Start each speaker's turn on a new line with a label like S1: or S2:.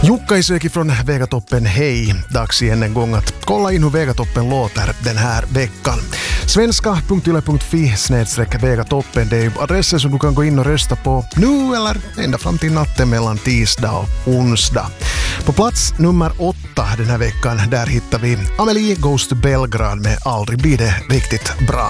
S1: Jukka Isöki från Vegatoppen, hej! Dags igen en gång att kolla in hur Vegatoppen låter den här veckan. Svenska.yle.fi/Vegatoppen, det är adressen som du kan gå in och rösta på nu eller ända fram till natten mellan tisdag och onsdag. På plats nummer 8 den här veckan, där hittar vi Amelie Goes to Belgrad med Aldrig blir det riktigt bra.